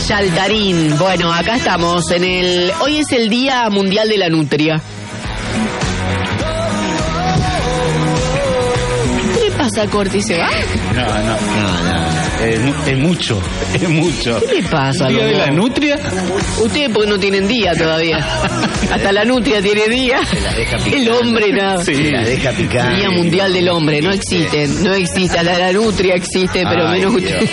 Yaltarín. Bueno, acá estamos hoy es el Día Mundial de la Nutria. ¿Qué le pasa a Corti? ¿Se va? No. Es mucho. ¿Qué le pasa? ¿El Día de la Nutria? Ustedes porque no tienen día todavía. Hasta la nutria tiene día. El hombre nada. Sí. La deja picar. Día Mundial del Hombre. No existe. La nutria existe, pero menos usted.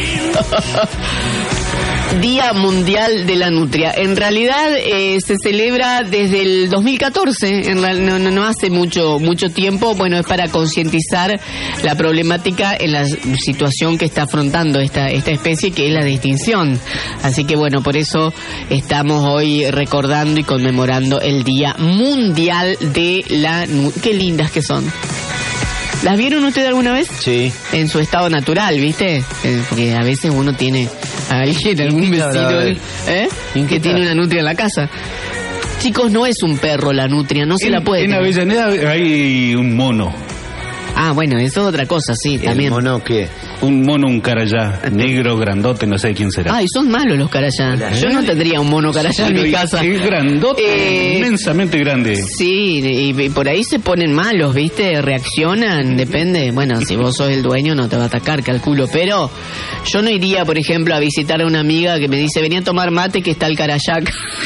Día Mundial de la Nutria. En realidad se celebra desde el 2014, no hace mucho tiempo. Bueno, es para concientizar la problemática en la situación que está afrontando esta especie, que es la de extinción. Así que bueno, por eso estamos hoy recordando y conmemorando el Día Mundial de la Nutria. Qué lindas que son. ¿Las vieron ustedes alguna vez? Sí. En su estado natural, ¿viste? Porque a veces uno tiene a alguien, algún vecino, que tiene una nutria en la casa. Chicos, no es un perro la nutria, no se la puede. En Avellaneda hay un mono. Ah, bueno, eso es otra cosa, sí, también. ¿El mono qué? Un carayá, negro, grandote, no sé quién será. Ay, son malos los carayá. Yo no tendría un mono carayá en mi casa. Es grandote, inmensamente grande. Sí, y por ahí se ponen malos, ¿viste? Reaccionan, depende. Bueno, si vos sos el dueño no te va a atacar, calculo. Pero yo no iría, por ejemplo, a visitar a una amiga que me dice, vení a tomar mate que está el carayá.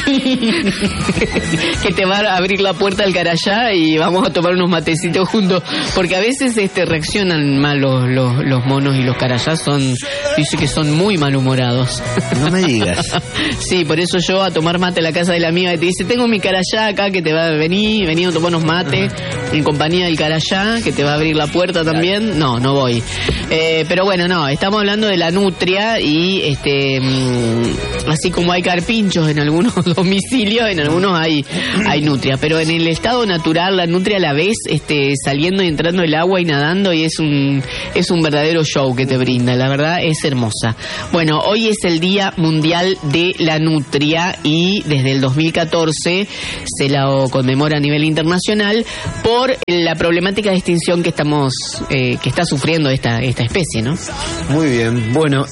Que te va a abrir la puerta al carayá y vamos a tomar unos matecitos juntos. Porque a veces reaccionan mal los monos y los carayás dice que son muy malhumorados. No me digas. Sí, por eso yo a tomar mate a la casa de la amiga que te dice, tengo mi carayá acá que te va a vení a tomarnos mate en compañía del carayá que te va a abrir la puerta también. No voy. Pero bueno, no, estamos hablando de la nutria y así como hay carpinchos en algunos domicilios, en algunos hay nutria, pero en el estado natural la nutria la ves saliendo y entrando el agua y nadando y es un verdadero show que te brinda, la verdad es hermosa. Bueno, hoy es el Día Mundial de la Nutria y desde el 2014 se la conmemora a nivel internacional por la problemática de extinción que está sufriendo esta especie, ¿no? Muy bien, bueno,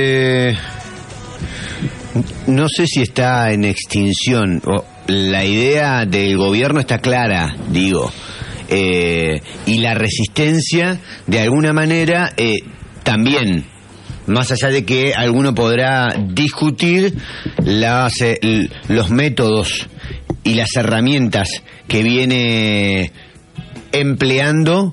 no sé si está en extinción. La idea del gobierno está clara, digo. Y la resistencia, de alguna manera, también, más allá de que alguno podrá discutir los métodos y las herramientas que viene empleando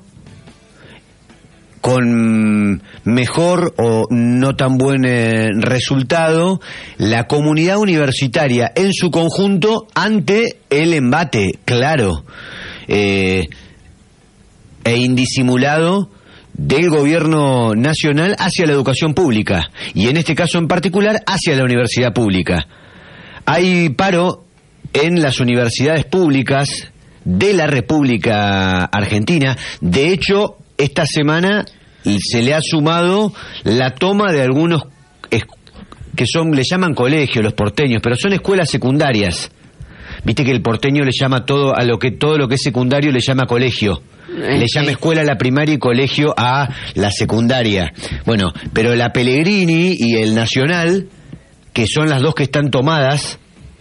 con mejor o no tan buen resultado la comunidad universitaria en su conjunto ante el embate claro e indisimulado del gobierno nacional hacia la educación pública y en este caso en particular hacia la universidad pública. Hay paro en las universidades públicas de la República Argentina. De hecho, esta semana se le ha sumado la toma de algunos que le llaman colegios los porteños, pero son escuelas secundarias. Viste que el porteño le llama todo lo que es secundario le llama colegio. Le llama escuela a la primaria y colegio a la secundaria. Bueno, pero la Pellegrini y el Nacional, que son las dos que están tomadas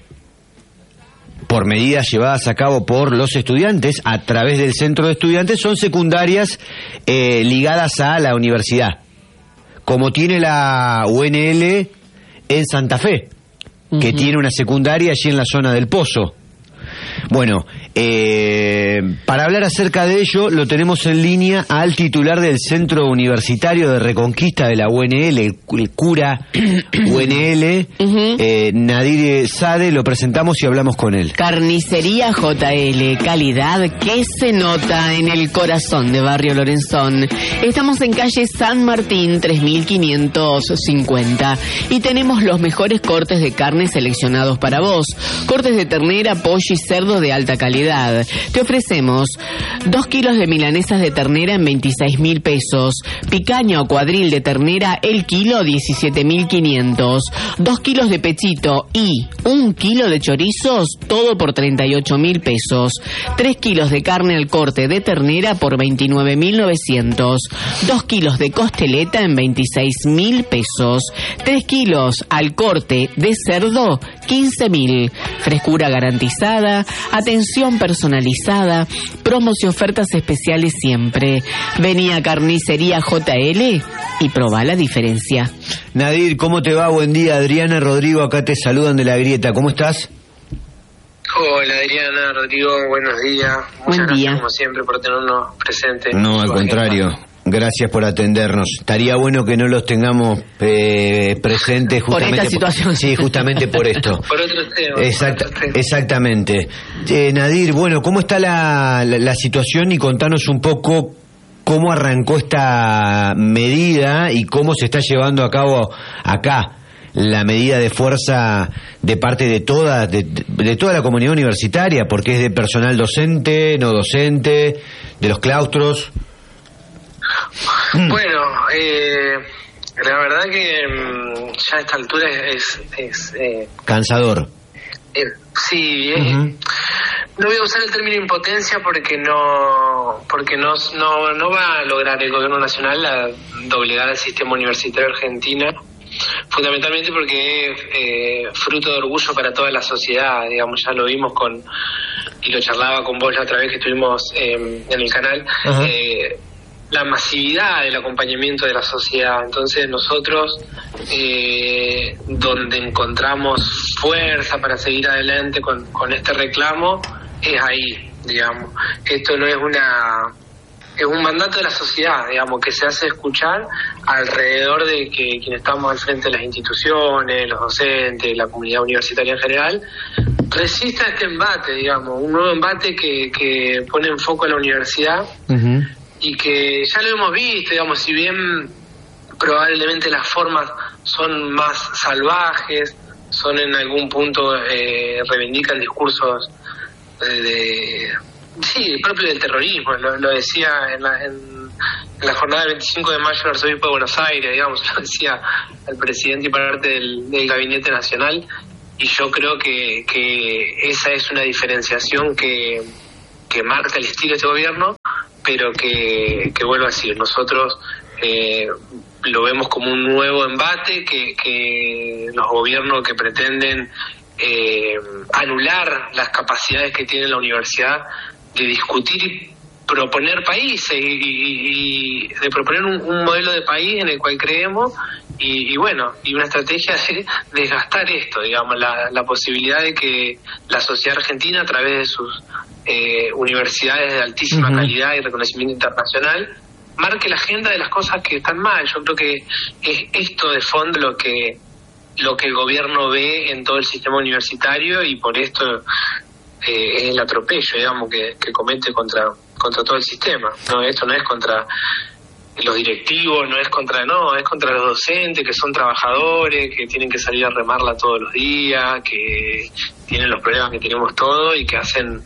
por medidas llevadas a cabo por los estudiantes a través del centro de estudiantes, son secundarias ligadas a la universidad, como tiene la UNL en Santa Fe, que tiene una secundaria allí en la zona del Pozo. Bueno, para hablar acerca de ello lo tenemos en línea al titular del Centro Universitario de Reconquista de la UNL, el cura UNL, Nadir Sade. Lo presentamos y hablamos con él. Carnicería JL, calidad que se nota en el corazón de Barrio Lorenzón. Estamos en calle San Martín 3550 y tenemos los mejores cortes de carne seleccionados para vos. Cortes de ternera, pollo y cerdo cerdo de alta calidad. Te ofrecemos 2 kilos de milanesas de ternera en 26.000 pesos, picaña o cuadril de ternera el kilo 17.500, 2 kilos de pechito y 1 kilo de chorizos, todo por 38.000 pesos, 3 kilos de carne al corte de ternera por 29.900, 2 kilos de costeleta en 26.000 pesos, 3 kilos al corte de cerdo 15.000, frescura garantizada, atención personalizada, promos y ofertas especiales siempre. Vení a Carnicería JL y probá la diferencia. Nadir, ¿cómo te va? Buen día. Adriana, Rodrigo, acá te saludan de La Grieta. ¿Cómo estás? Hola Adriana, Rodrigo, buenos días. Muchas gracias como siempre por tenernos presentes. No, al contrario. Gracias por atendernos. Estaría bueno que no los tengamos presentes justamente por esta situación. Sí, justamente por esto. Por otros temas. Exactamente. Nadir, bueno, ¿cómo está la situación? Y contanos un poco cómo arrancó esta medida y cómo se está llevando a cabo acá la medida de fuerza de parte de toda la comunidad universitaria, porque es de personal docente, no docente, de los claustros. Bueno, la verdad que ya a esta altura es cansador. Sí, no voy a usar el término impotencia porque no va a lograr el gobierno nacional doblegar al sistema universitario argentino, fundamentalmente porque es fruto de orgullo para toda la sociedad, digamos, ya lo vimos y lo charlaba con vos la otra vez que estuvimos en el canal, la masividad del acompañamiento de la sociedad. Entonces nosotros, donde encontramos fuerza para seguir adelante con este reclamo, es ahí, digamos. Esto no es es un mandato de la sociedad, digamos, que se hace escuchar alrededor de que quienes estamos al frente de las instituciones, los docentes, la comunidad universitaria en general, resista este embate, digamos, un nuevo embate que pone en foco a la universidad. Y que ya lo hemos visto, digamos, si bien probablemente las formas son más salvajes, son en algún punto, reivindican discursos propio del terrorismo, lo decía en la jornada del 25 de mayo el arzobispo de Buenos Aires, digamos, lo decía el presidente y parte del gabinete nacional, y yo creo que esa es una diferenciación que marca el estilo de este gobierno, pero que vuelvo a decir, nosotros lo vemos como un nuevo embate que los gobiernos que pretenden anular las capacidades que tiene la universidad de discutir y proponer países y de proponer un modelo de país en el cual creemos y una estrategia de desgastar esto, digamos, la posibilidad de que la sociedad argentina a través de sus universidades de altísima calidad y reconocimiento internacional marque la agenda de las cosas que están mal. Yo creo que es esto de fondo lo que el gobierno ve en todo el sistema universitario y por esto es el atropello, digamos, que comete contra todo el sistema. No, esto no es contra los directivos, es contra los docentes, que son trabajadores, que tienen que salir a remarla todos los días, que tienen los problemas que tenemos todos y que hacen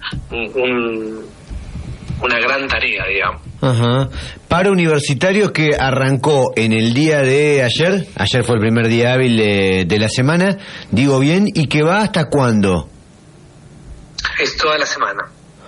una gran tarea, digamos. Paro universitario que arrancó en el día de ayer fue el primer día hábil de la semana, digo bien, y que va hasta ¿cuándo? Es toda la semana.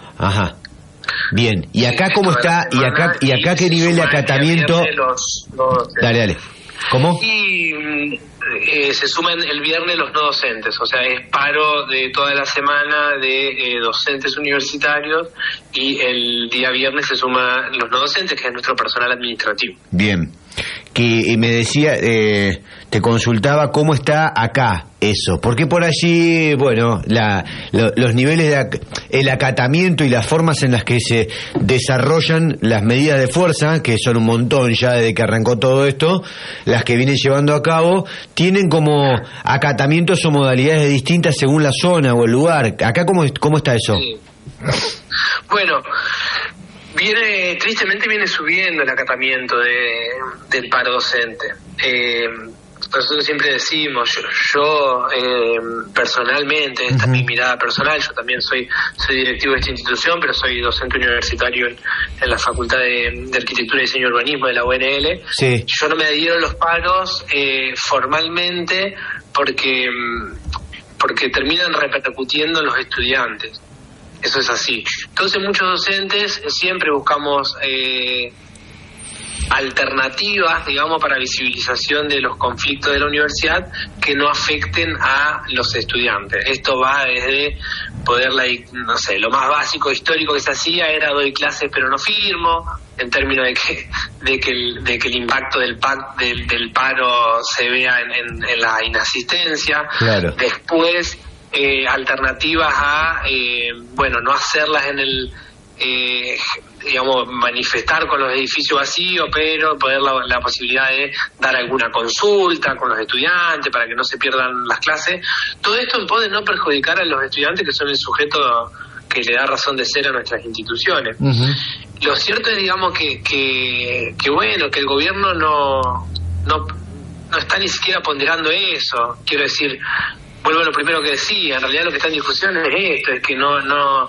Bien, ¿y acá cómo está? ¿Y acá qué nivel de acatamiento? Dale. ¿Cómo? Y se suman el viernes los no docentes, o sea, es paro de toda la semana de docentes universitarios y el día viernes se suman los no docentes, que es nuestro personal administrativo. Bien, que me decía, te consultaba cómo está acá eso, porque por allí, bueno, los niveles el acatamiento y las formas en las que se desarrollan las medidas de fuerza, que son un montón ya desde que arrancó todo esto, las que vienen llevando a cabo, tienen como acatamientos o modalidades distintas según la zona o el lugar. Acá ¿cómo está eso? Sí. Bueno, tristemente viene subiendo el acatamiento del paro docente. nosotros siempre decimos, yo personalmente, esta es mi mirada personal, yo también soy directivo de esta institución, pero soy docente universitario en la Facultad de Arquitectura y Diseño y Urbanismo de la UNL. Sí. Yo no me adhiero a los paros formalmente porque terminan repercutiendo en los estudiantes. Eso es así. Entonces muchos docentes siempre buscamos alternativas, digamos, para visibilización de los conflictos de la universidad que no afecten a los estudiantes. Esto va desde no sé, lo más básico histórico que se hacía era doy clases pero no firmo, en términos de que el impacto del paro se vea en la inasistencia. Claro. Después alternativas a no hacerlas en el digamos, manifestar con los edificios vacíos, pero poder la posibilidad de dar alguna consulta con los estudiantes para que no se pierdan las clases. Todo esto en pos de no perjudicar a los estudiantes, que son el sujeto que le da razón de ser a nuestras instituciones. Uh-huh. Lo cierto es, digamos, que el gobierno no está ni siquiera ponderando eso. Quiero decir, vuelvo a lo primero que decía, en realidad lo que está en discusión es esto, es que no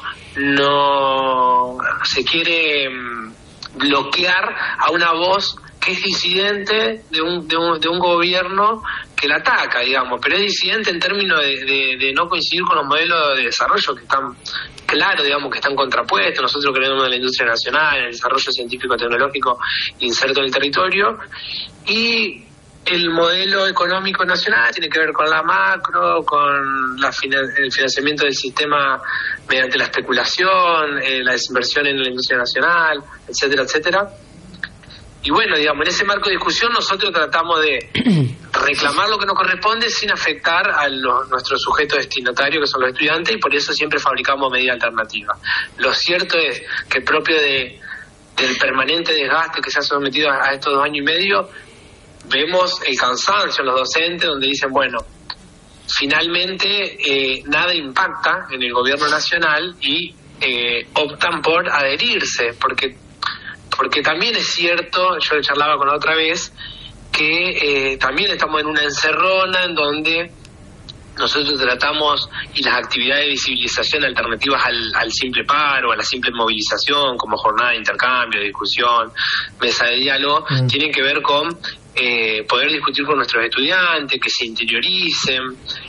se quiere bloquear a una voz que es disidente de un gobierno que la ataca, digamos, pero es disidente en términos de no coincidir con los modelos de desarrollo que están claros, digamos, que están contrapuestos. Nosotros creemos en la industria nacional, en el desarrollo científico-tecnológico inserto en el territorio, y el modelo económico nacional tiene que ver con la macro, con el financiamiento del sistema mediante la especulación, la desinversión en la industria nacional, etcétera, etcétera. Y bueno, digamos, en ese marco de discusión nosotros tratamos de reclamar lo que nos corresponde sin afectar a nuestros sujetos destinatarios, que son los estudiantes, y por eso siempre fabricamos medidas alternativas. Lo cierto es que propio del permanente desgaste que se ha sometido a estos 2 años y medio, vemos el cansancio en los docentes, donde dicen, bueno, finalmente nada impacta en el gobierno nacional y optan por adherirse, porque también es cierto, yo le charlaba con la otra vez, que también estamos en una encerrona en donde nosotros tratamos, y las actividades de visibilización alternativas al simple paro, a la simple movilización, como jornada de intercambio, de discusión, mesa de diálogo, tienen que ver con poder discutir con nuestros estudiantes, que se interioricen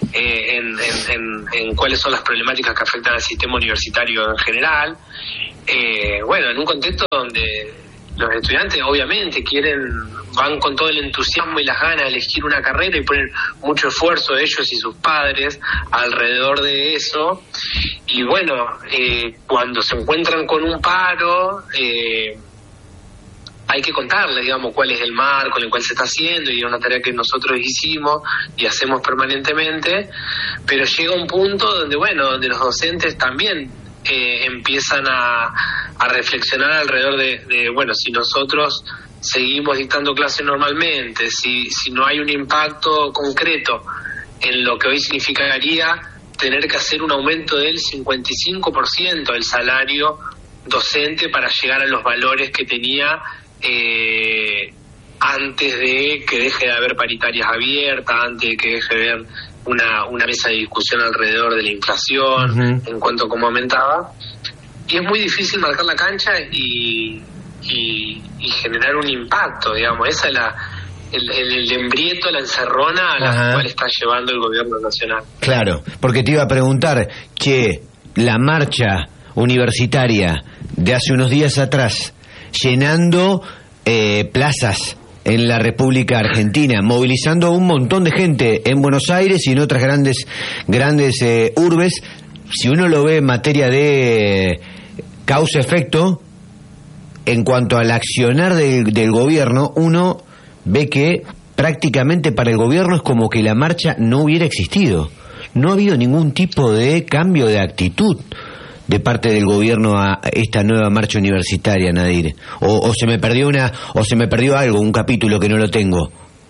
en cuáles son las problemáticas que afectan al sistema universitario en general. En un contexto donde los estudiantes obviamente van con todo el entusiasmo y las ganas de elegir una carrera y ponen mucho esfuerzo ellos y sus padres alrededor de eso, y cuando se encuentran con un paro, hay que contarles, digamos, cuál es el marco en el cual se está haciendo, y es una tarea que nosotros hicimos y hacemos permanentemente, pero llega un punto donde los docentes también empiezan a reflexionar alrededor de si nosotros seguimos dictando clases normalmente, si no hay un impacto concreto en lo que hoy significaría tener que hacer un aumento del 55% del salario docente para llegar a los valores que tenía antes de que deje de haber paritarias abiertas, antes de que deje de haber una mesa de discusión alrededor de la inflación, en cuanto a cómo aumentaba. Y es muy difícil marcar la cancha y generar un impacto, digamos. Esa es el embrieto, la encerrona a la cual está llevando el gobierno nacional. Claro, porque te iba a preguntar que la marcha universitaria de hace unos días atrás, llenando plazas en la República Argentina, movilizando a un montón de gente en Buenos Aires y en otras grandes urbes, si uno lo ve en materia de causa-efecto, en cuanto al accionar del gobierno, uno ve que prácticamente para el gobierno es como que la marcha no hubiera existido. No ha habido ningún tipo de cambio de actitud de parte del gobierno a esta nueva marcha universitaria, Nadir. O se me perdió algo, un capítulo que no lo tengo.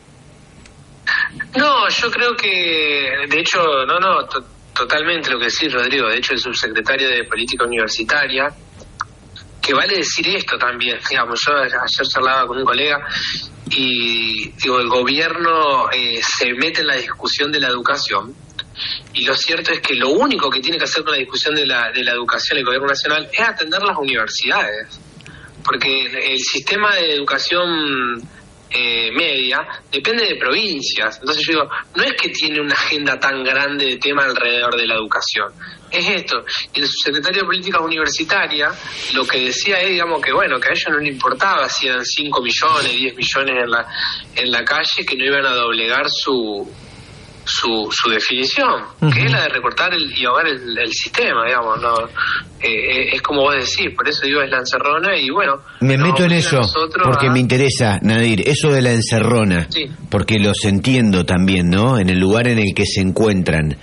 No, yo creo que, de hecho, totalmente lo que decís, Rodrigo. De hecho, el subsecretario de Política Universitaria, que vale decir esto también, digamos, yo ayer charlaba con un colega y digo, el gobierno se mete en la discusión de la educación, y lo cierto es que lo único que tiene que hacer con la discusión de la educación el gobierno nacional es atender las universidades, porque el sistema de educación media depende de provincias. Entonces yo digo, no es que tiene una agenda tan grande de tema alrededor de la educación, es esto. Y el subsecretario de Políticas Universitarias lo que decía es, digamos, que bueno, que a ellos no les importaba si eran 5 millones, 10 millones en la calle, que no iban a doblegar su definición, que es la de recortar y ahogar el sistema, digamos, no es como vos decís, por eso digo, es la encerrona. Y bueno, me meto en eso porque me interesa, Nadir, eso de la encerrona, sí, porque los entiendo también, ¿no? En el lugar en el que se encuentran,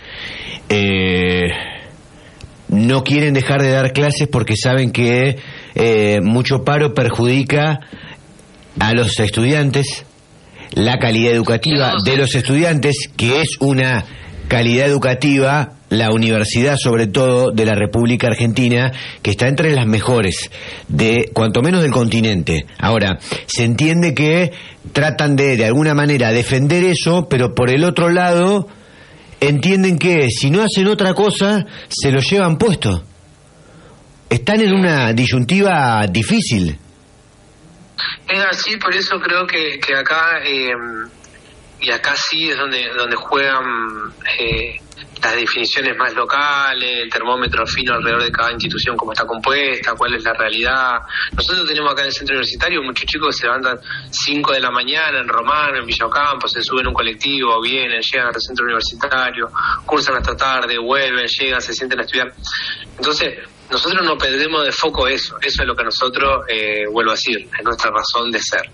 no quieren dejar de dar clases porque saben que mucho paro perjudica a los estudiantes, la calidad educativa de los estudiantes, que es una calidad educativa, la universidad sobre todo de la República Argentina, que está entre las mejores, de cuanto menos del continente. Ahora, se entiende que tratan de alguna manera defender eso, pero por el otro lado entienden que si no hacen otra cosa, se lo llevan puesto. Están en una disyuntiva difícil. Es así, por eso creo que acá, y acá sí es donde juegan las definiciones más locales, el termómetro fino alrededor de cada institución, cómo está compuesta, cuál es la realidad. Nosotros tenemos acá en el centro universitario muchos chicos que se levantan 5 de la mañana en Romano, en Villa Ocampo, se suben a un colectivo, vienen, llegan al centro universitario, cursan hasta tarde, vuelven, llegan, se sienten a estudiar. Entonces, nosotros no perdemos de foco eso es lo que nosotros, vuelvo a decir, es nuestra razón de ser.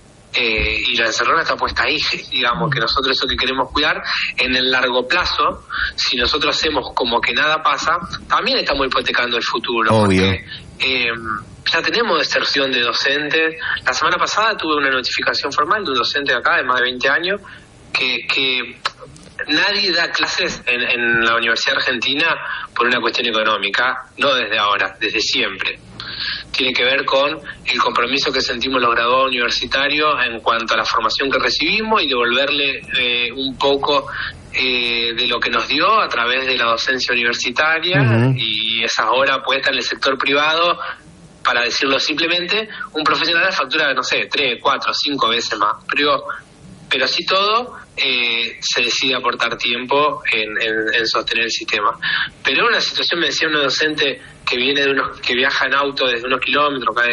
Y la encerrona está puesta ahí, digamos, que nosotros eso que queremos cuidar. En el largo plazo, si nosotros hacemos como que nada pasa, también estamos hipotecando el futuro. Obvio. Porque, ya tenemos deserción de docentes. La semana pasada tuve una notificación formal de un docente de acá de más de 20 años que nadie da clases en la Universidad Argentina por una cuestión económica, no desde ahora, desde siempre. Tiene que ver con el compromiso que sentimos los graduados universitarios en cuanto a la formación que recibimos y devolverle un poco de lo que nos dio a través de la docencia universitaria. Y esas horas puestas en el sector privado, para decirlo simplemente, un profesional factura, no sé, 3, 4, 5 veces más. Pero así todo, se decide aportar tiempo en sostener el sistema. Pero en una situación, me decía una docente que viene que viaja en auto desde unos kilómetros acá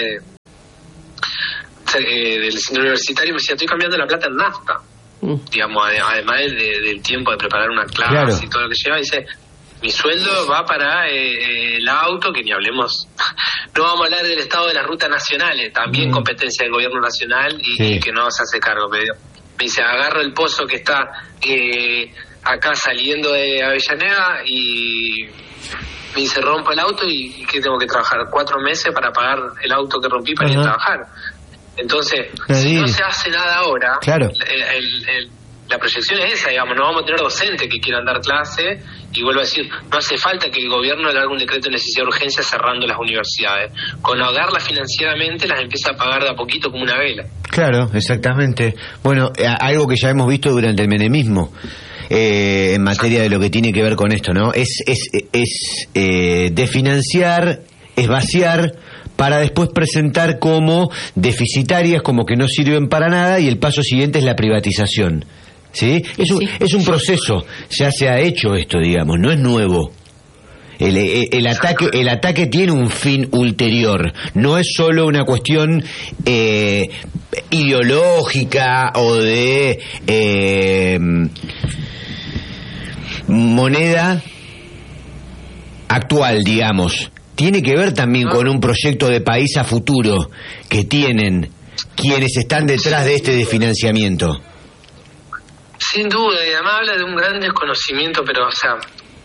del centro universitario, me decía, estoy cambiando la plata en nafta. Digamos, además del tiempo de preparar una clase, claro, y todo lo que lleva, dice, mi sueldo va para el auto, que ni hablemos, no vamos a hablar del estado de las rutas nacionales, también competencia del gobierno nacional y que no se hace cargo. Me dice, agarro el pozo que está acá saliendo de Avellaneda y me dice, rompo el auto y que tengo que trabajar 4 meses para pagar el auto que rompí para ir a trabajar. Entonces, si no se hace nada ahora, claro, la proyección es esa, digamos, no vamos a tener docentes que quieran dar clase, y vuelvo a decir, no hace falta que el gobierno le haga un decreto de necesidad de urgencia cerrando las universidades. Con ahogarlas financieramente las empieza a pagar de a poquito como una vela. Claro, exactamente. Bueno, algo que ya hemos visto durante el menemismo, en materia de lo que tiene que ver con esto, ¿no? Es desfinanciar, es vaciar, para después presentar como deficitarias, como que no sirven para nada, y el paso siguiente es la privatización. ¿Sí? Es un proceso, ya se ha hecho esto, digamos, no es nuevo. El ataque tiene un fin ulterior, no es solo una cuestión ideológica o de moneda actual, digamos. Tiene que ver también con un proyecto de país a futuro que tienen quienes están detrás de este desfinanciamiento. Sin duda, y además habla de un gran desconocimiento, pero, o sea,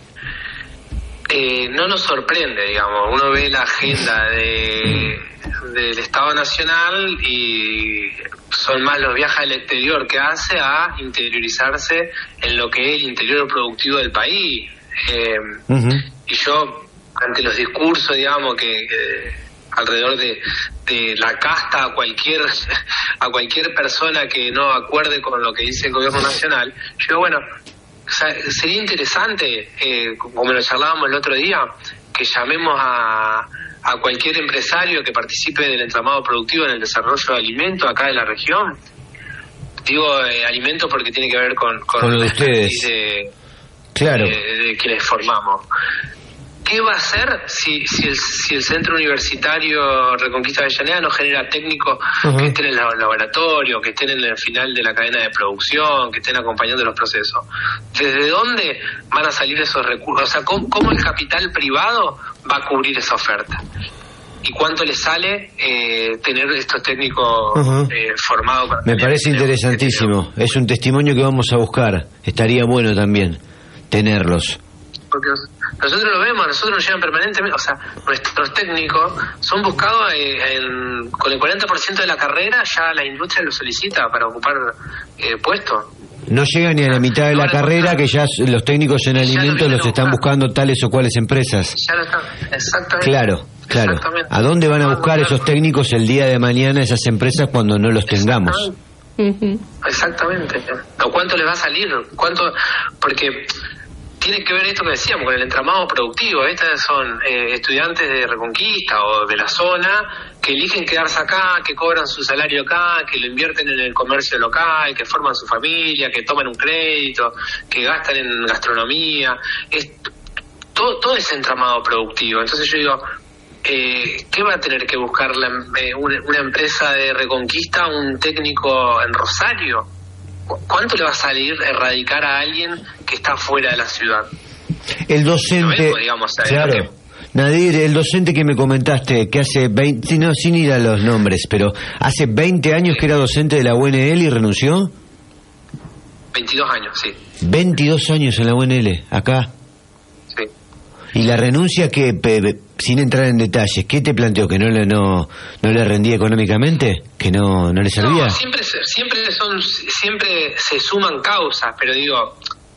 no nos sorprende, digamos. Uno ve la agenda del Estado Nacional y son más los viajes al exterior que hace a interiorizarse en lo que es el interior productivo del país. Y yo, ante los discursos, digamos, que alrededor de la casta a cualquier persona que no acuerde con lo que dice el gobierno nacional. Yo digo, bueno, o sea, sería interesante, como lo charlábamos el otro día, que llamemos a cualquier empresario que participe del entramado productivo en el desarrollo de alimentos acá de la región. Digo alimentos porque tiene que ver con lo de ustedes. Claro. De quienes formamos. ¿Qué va a hacer si el Centro Universitario Reconquista Avellaneda no genera técnicos que estén en el laboratorio, que estén en el final de la cadena de producción, que estén acompañando los procesos? ¿Desde dónde van a salir esos recursos? O sea, ¿cómo el capital privado va a cubrir esa oferta? ¿Y cuánto le sale tener estos técnicos formados? Me parece interesantísimo. Es un testimonio que vamos a buscar. Estaría bueno también tenerlos. Porque nosotros lo vemos, a nosotros nos llegan permanentemente, o sea, nuestros técnicos son buscados con el 40% de la carrera, ya la industria lo solicita para ocupar puestos. No llega ni a la mitad de la carrera que ya los técnicos en alimentos los están buscando tales o cuales empresas. Ya lo están, exactamente. Claro. Exactamente. ¿A dónde van a buscar esos técnicos el día de mañana esas empresas cuando no los tengamos? Exactamente. ¿O cuánto les va a salir? ¿Cuánto? Porque tiene que ver esto que decíamos con el entramado productivo. Estas son estudiantes de Reconquista o de la zona que eligen quedarse acá, que cobran su salario acá, que lo invierten en el comercio local, que forman su familia, que toman un crédito, que gastan en gastronomía. Todo ese entramado productivo. Entonces yo digo, ¿qué va a tener que buscar una empresa de Reconquista, un técnico en Rosario? ¿Cuánto le va a salir erradicar a alguien que está fuera de la ciudad? El docente, claro, Nadir, el docente que me comentaste, que hace 20, no, sin ir a los nombres, pero hace 20 años que era docente de la UNL y renunció. 22 años, sí. 22 años en la UNL, acá. Sí. Y la renuncia que, sin entrar en detalles, ¿qué te planteó? ¿Que no le rendía económicamente? ¿Que no le servía? No, siempre se suman causas, pero digo,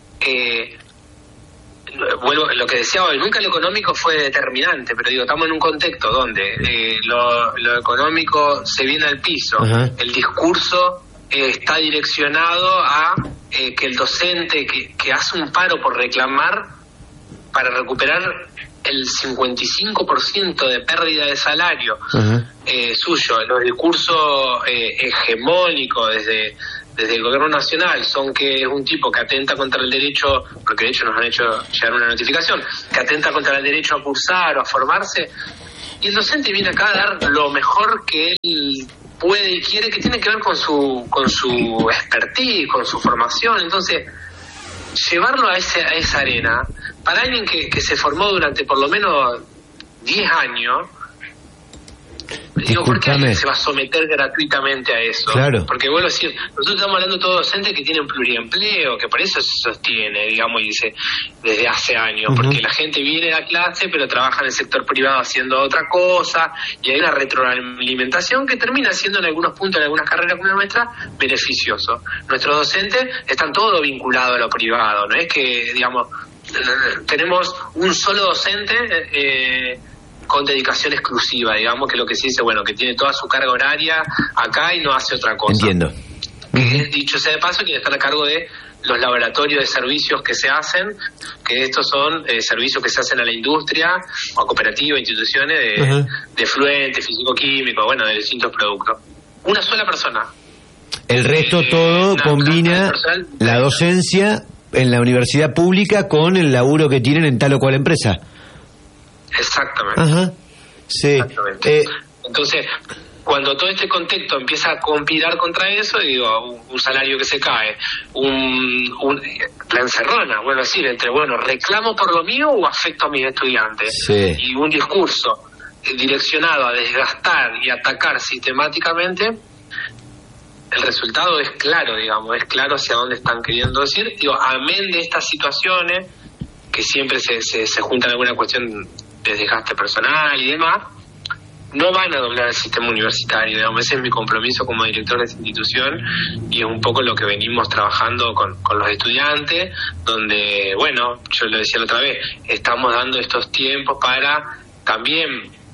vuelvo a lo que decía hoy, nunca lo económico fue determinante, pero digo, estamos en un contexto donde lo económico se viene al piso, el discurso está direccionado a que el docente que hace un paro por reclamar para recuperar el 55% de pérdida de salario suyo, los discursos hegemónicos desde el gobierno nacional son que es un tipo que atenta contra el derecho, porque de hecho nos han hecho llegar una notificación, que atenta contra el derecho a cursar o a formarse, y el docente viene acá a dar lo mejor que él puede y quiere, que tiene que ver con su expertise, con su formación. Entonces, llevarlo a esa arena, para alguien que se formó durante por lo menos 10 años, digo, ¿por qué alguien se va a someter gratuitamente a eso? Claro. Porque vuelvo a decir, nosotros estamos hablando de todos docentes que tienen pluriempleo, que por eso se sostiene, digamos, y dice, desde hace años, porque la gente viene a clase, pero trabaja en el sector privado haciendo otra cosa, y hay una retroalimentación que termina siendo en algunos puntos, en algunas carreras como la nuestra, beneficioso. Nuestros docentes están todos vinculados a lo privado, no es que, digamos, tenemos un solo docente con dedicación exclusiva, digamos, que lo que se dice, bueno, que tiene toda su carga horaria acá y no hace otra cosa. Entiendo. Dicho sea de paso, quienes están a cargo de los laboratorios de servicios que se hacen, que estos son servicios que se hacen a la industria, o a cooperativas, instituciones de fluentes, físico-químicos, bueno, de distintos productos. Una sola persona. El resto todo combina la docencia en la universidad pública con el laburo que tienen en tal o cual empresa. Exactamente. Sí. Exactamente. Entonces, cuando todo este contexto empieza a conspirar contra eso, digo, un salario que se cae, la encerrona, bueno, decir, entre, bueno, reclamo por lo mío o afecto a mis estudiantes. Sí. Y un discurso direccionado a desgastar y atacar sistemáticamente, el resultado es claro, digamos, es claro hacia dónde están queriendo decir. Digo, amén de estas situaciones, que siempre se juntan en alguna cuestión de desgaste personal y demás, no van a doblar el sistema universitario, digamos. Ese es mi compromiso como director de esta institución y es un poco lo que venimos trabajando con los estudiantes, donde, bueno, yo lo decía la otra vez, estamos dando estos tiempos para también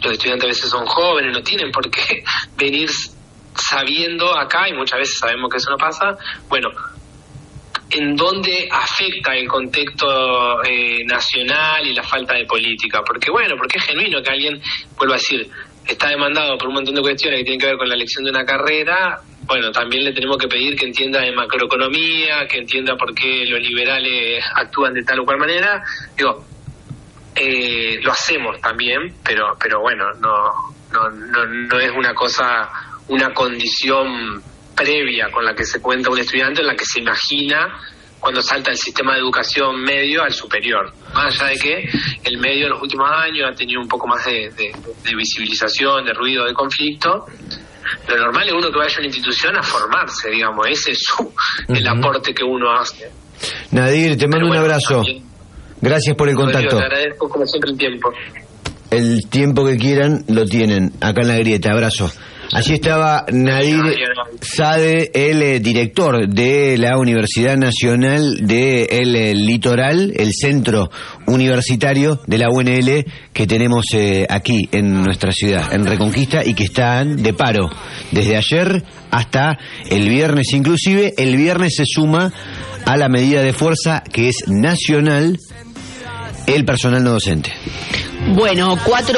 los estudiantes a veces son jóvenes, no tienen por qué venir sabiendo acá, y muchas veces sabemos que eso no pasa, bueno, en dónde afecta el contexto nacional y la falta de política, porque es genuino que alguien, vuelvo a decir, está demandado por un montón de cuestiones que tienen que ver con la elección de una carrera. Bueno, también le tenemos que pedir que entienda de macroeconomía, que entienda por qué los liberales actúan de tal o cual manera. Digo, lo hacemos también, pero bueno, no es una cosa, una condición previa con la que se cuenta un estudiante, en la que se imagina cuando salta el sistema de educación medio al superior. Más allá de que el medio en los últimos años ha tenido un poco más de visibilización, de ruido, de conflicto, lo normal es uno que vaya a una institución a formarse, digamos, ese es el aporte que uno hace. Nadir, te mando un abrazo. También, gracias por el contacto. Te agradezco como siempre el tiempo. El tiempo que quieran lo tienen acá en La Grieta. Abrazo. Allí estaba Nadir Sade, el director de la Universidad Nacional del Litoral, el centro universitario de la UNL que tenemos aquí en nuestra ciudad, en Reconquista, y que están de paro desde ayer hasta el viernes. Inclusive el viernes se suma a la medida de fuerza que es nacional el personal no docente. Bueno,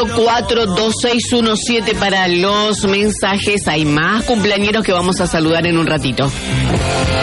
442617 para los mensajes. Hay más cumpleañeros que vamos a saludar en un ratito.